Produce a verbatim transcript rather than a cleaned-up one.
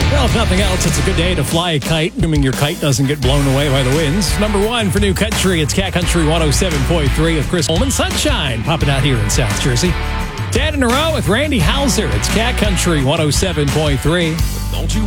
Well, if nothing else, it's a good day to fly a kite, assuming your kite doesn't get blown away by the winds. Number one for New Country, it's Cat Country one oh seven point three with Chris Coleman. Sunshine popping out here in South Jersey. Ten in a row with Randy Hauser. It's Cat Country one oh seven point three. Don't you